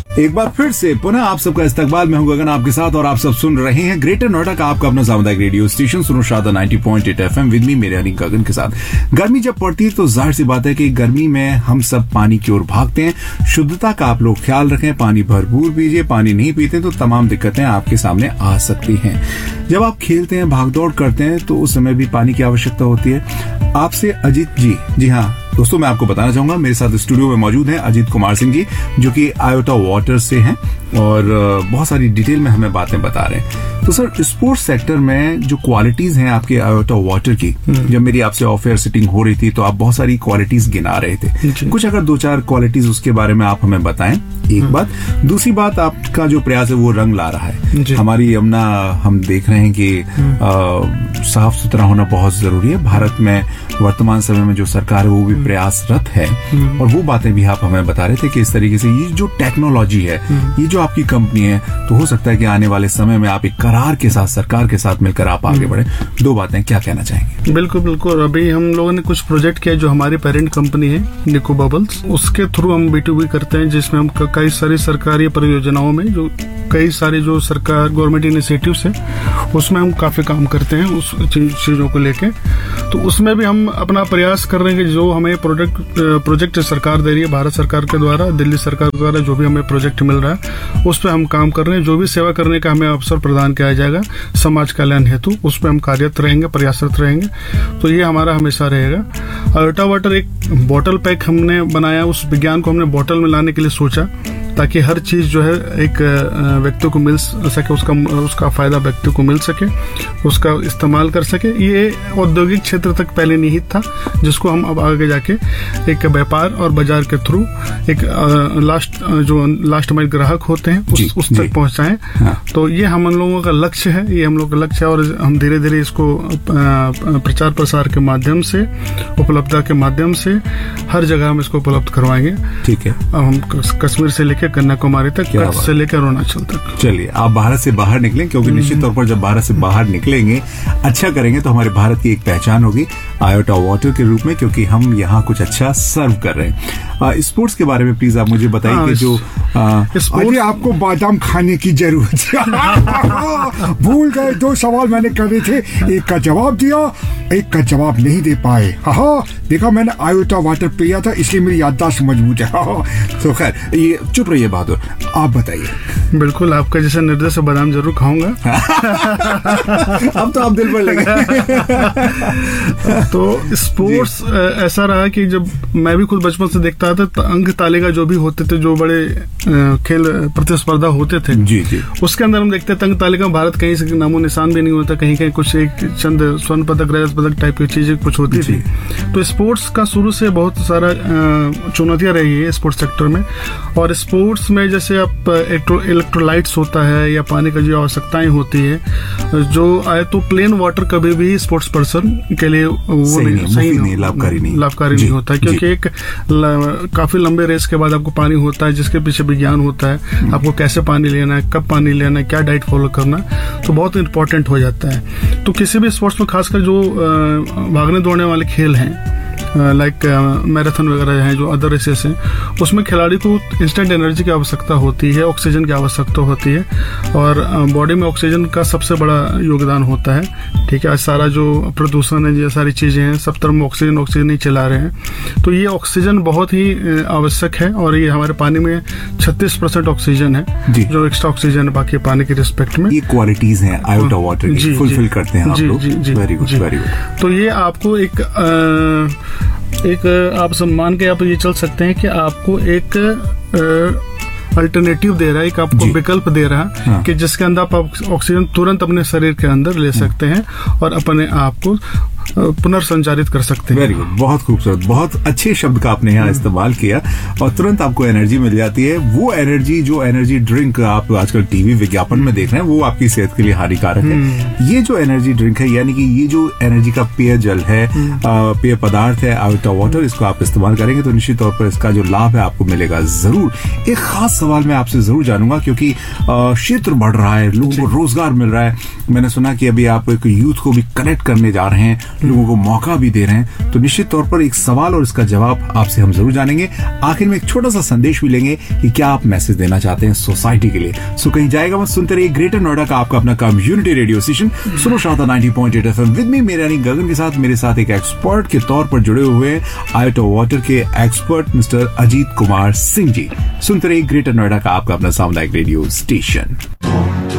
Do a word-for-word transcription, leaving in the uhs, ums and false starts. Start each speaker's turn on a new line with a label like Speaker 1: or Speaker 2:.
Speaker 1: एक बार फिर से पुनः आप सबका इस्तकबाल में हूं गगन आपके साथ और आप सब सुन रहे हैं ग्रेटर नोएडा का आपका अपना सामुदायिक रेडियो स्टेशन सुनो शादा नब्बे पॉइंट आठ एफएम विद मी मेरे यानी गगन के साथ। गर्मी जब पड़ती है तो जाहिर सी बात है कि गर्मी में हम सब पानी की ओर भागते हैं। शुद्धता का आप लोग ख्याल रखें, पानी भरपूर पीजिए। पानी नहीं पीते तो तमाम दिक्कतें आपके सामने आ सकती हैं। जब आप खेलते हैं, भागदौड़ करते हैं तो उस समय भी पानी की आवश्यकता होती है। आपसे अजीत जी, जी हाँ दोस्तों, मैं आपको बताना चाहूंगा मेरे साथ स्टूडियो में मौजूद हैं अजीत कुमार सिंह जी, जो कि आयोटा वाटर से हैं और बहुत सारी डिटेल में हमें बातें बता रहे हैं। तो सर, स्पोर्ट्स सेक्टर में जो क्वालिटीज हैं आपके आयोटा वाटर की, जब मेरी आपसे ऑफ एयर सिटिंग हो रही थी तो आप बहुत सारी क्वालिटीज गिना रहे थे। कुछ अगर दो चार क्वालिटीज उसके बारे में आप हमें बताएं, एक बात। दूसरी बात, आपका जो प्रयास है वो रंग ला रहा है। हमारी यमुना हम देख रहे हैं कि आ, साफ सुथरा होना बहुत जरूरी है। भारत में वर्तमान समय में जो सरकार है वो भी प्रयासरत है और वो बातें भी आप हमें बता रहे थे कि इस तरीके से ये जो टेक्नोलॉजी है, ये जो आपकी कंपनी है, तो हो सकता है कि आने वाले समय में आप एक करार के साथ, सरकार के साथ मिलकर आप आगे बढ़े। दो बातें क्या कहना चाहेंगे?
Speaker 2: बिल्कुल बिल्कुल। अभी हम लोगों ने कुछ प्रोजेक्ट किया जो हमारी पेरेंट कंपनी है निको बबल्स, उसके थ्रू हम बी टू बी करते हैं, जिसमें हम कई सारी सरकारी परियोजनाओं में जो कई सारे जो सरकार गवर्नमेंट इनिशिएटिव्स है उसमें हम काफी काम करते हैं उस चीजों को लेके। तो उसमें भी हम अपना प्रयास कर रहे हैं कि जो हमें प्रोजेक्ट प्रोजेक्ट सरकार दे रही है, भारत सरकार के द्वारा, दिल्ली सरकार द्वारा जो भी हमें प्रोजेक्ट मिल रहा है उस पर हम काम कर रहे हैं। जो भी सेवा करने का हमें अवसर प्रदान किया जाएगा समाज कल्याण हेतु, उस पर हम कार्यरत रहेंगे, प्रयासरत रहेंगे। तो ये हमारा हमेशा रहेगा। आयोटा वाटर एक बॉटल पैक हमने बनाया, उस विज्ञान को हमने बॉटल में लाने के लिए सोचा ताकि हर चीज जो है एक व्यक्ति को मिल सके, उसका उसका फायदा व्यक्ति को मिल सके, उसका इस्तेमाल कर सके। ये औद्योगिक क्षेत्र तक पहले निहित था, जिसको हम अब आगे जाके एक व्यापार और बाजार के थ्रू एक लास्ट जो लास्ट माइल ग्राहक होते हैं उस, उस तक पहुंचाएं। हाँ। तो ये हम लोगों का लक्ष्य है, ये हम लोग का लक्ष्य है और हम धीरे धीरे इसको प्रचार प्रसार के माध्यम से, उपलब्धता के माध्यम से हर जगह हम इसको उपलब्ध करवाएंगे।
Speaker 1: ठीक है।
Speaker 2: अब हम कश्मीर से लेकर कन्याकुमारी तक, कच्छ से लेकर अरुणाचल तक।
Speaker 1: चलिए, आप भारत से बाहर निकलें, क्योंकि निश्चित तौर पर जब भारत से बाहर निकलेंगे, अच्छा करेंगे तो हमारे भारत की एक पहचान होगी आयोटा वाटर के रूप में, क्योंकि हम यहाँ कुछ अच्छा सर्व कर रहे हैं। स्पोर्ट्स के बारे में प्लीज आप मुझे बताइए कि जो
Speaker 3: अरे आपको बादाम खाने की जरूरत है। भूल गए, दो सवाल मैंने करे थे, एक का जवाब दिया, एक का जवाब नहीं दे पाए। हाँ, देखा मैंने आयोटा वाटर पिया था इसलिए मेरी याददाश्त मजबूत है।
Speaker 1: तो खैर, ये चुप रहिए बहादुर, आप बताइए।
Speaker 2: बिल्कुल, आपका जैसा निर्देश से बादाम जरूर खाऊंगा।
Speaker 1: अब तो आप दिल पर लगे।
Speaker 2: तो स्पोर्ट्स ऐसा रहा कि जब मैं भी खुद बचपन से देखता था, अंक तालिका जो भी होते थे, जो बड़े खेल प्रतिस्पर्धा होते थे,
Speaker 1: जी जी,
Speaker 2: उसके अंदर हम देखते थे अंक तालिका भारत कहीं से नामो निशान भी नहीं होता, कहीं कहीं कुछ एक चंद स्वर्ण पदक, रजत पदक टाइप की चीजें कुछ होती थी। तो स्पोर्ट्स का शुरू से बहुत सारा चुनौतियां रही है स्पोर्ट्स सेक्टर में। और स्पोर्ट्स में जैसे आप इलेक्ट्रोलाइट्स होता है या पानी का जो आवश्यकताएं होती है, जो आए तो प्लेन वाटर कभी भी स्पोर्ट्स पर्सन के लिए वो
Speaker 1: सही नहीं, सही नहीं, लाभकारी नहीं,
Speaker 2: लाभकारी नहीं होता है, क्योंकि एक काफी लंबे रेस के बाद आपको पानी होता है जिसके पीछे विज्ञान होता है, आपको कैसे पानी लेना है, कब पानी लेना है, क्या डाइट फॉलो करना, तो बहुत इंपॉर्टेंट हो जाता है। तो किसी भी स्पोर्ट्स में खासकर जो भागने दौड़ने वाले खेल हैं, लाइक मैराथन वगैरह हैं, जो अदर रेसेस हैं, उसमें खिलाड़ी को इंस्टेंट एनर्जी की आवश्यकता होती है, ऑक्सीजन की आवश्यकता होती है और बॉडी में ऑक्सीजन का सबसे बड़ा योगदान होता है। ठीक है, आज सारा जो प्रदूषण है, ये सारी चीजें हैं, सब तरफ में ऑक्सीजन ऑक्सीजन ही चला रहे हैं। तो ये ऑक्सीजन बहुत ही आवश्यक है और ये हमारे पानी में छत्तीस परसेंट ऑक्सीजन है, जो एक्स्ट्रा ऑक्सीजन है बाकी पानी के रिस्पेक्ट में।
Speaker 1: ये क्वालिटीज हैं आयोटा वाटर की, फुलफिल करते हैं आप लोग। Very good, very good.
Speaker 2: तो ये आपको एक आ, एक आप सम्मान के आप ये चल सकते हैं कि आपको एक अल्टरनेटिव दे रहा है, एक आपको विकल्प दे रहा है। हाँ। कि जिसके अंदर आप ऑक्सीजन तुरंत अपने शरीर के अंदर ले सकते हैं और अपने आप को पुनर्संचारित कर सकते हैं।
Speaker 1: वेरी गुड, बहुत खूबसूरत, बहुत अच्छे शब्द का आपने यहाँ इस्तेमाल किया और तुरंत आपको एनर्जी मिल जाती है। वो एनर्जी, जो एनर्जी ड्रिंक आप आजकल टीवी विज्ञापन में देख रहे हैं, वो आपकी सेहत के लिए हानिकारक है। ये जो एनर्जी ड्रिंक है, यानी कि ये जो एनर्जी का पेय जल है, पेय पदार्थ है आयोटा वाटर, इसको आप इस्तेमाल करेंगे तो निश्चित तौर पर इसका जो लाभ है आपको मिलेगा जरूर। एक खास सवाल मैं आपसे जरूर जानूंगा, क्योंकि क्षेत्र बढ़ रहा है, लोगों को रोजगार मिल रहा है। मैंने सुना कि अभी आप एक यूथ को भी कनेक्ट करने जा रहे हैं, लोगों को मौका भी दे रहे हैं, तो निश्चित तौर पर एक सवाल और इसका जवाब आपसे हम जरूर जानेंगे। आखिर में एक छोटा सा संदेश भी लेंगे कि क्या आप मैसेज देना चाहते हैं सोसाइटी के लिए। सो कहीं जाएगा मत, सुनते रहिए ग्रेटर नोएडा का आपका अपना कम्युनिटी रेडियो स्टेशन सुनो शादा ninety point eight FM with me मेरे यानी गगन के साथ। मेरे साथ एक एक्सपर्ट के तौर पर जुड़े हुए हैं आयोटा वाटर के एक्सपर्ट मिस्टर अजीत कुमार सिंह जी। सुनते रहिए ग्रेटर नोएडा का आपका अपना सामुदायिक रेडियो स्टेशन।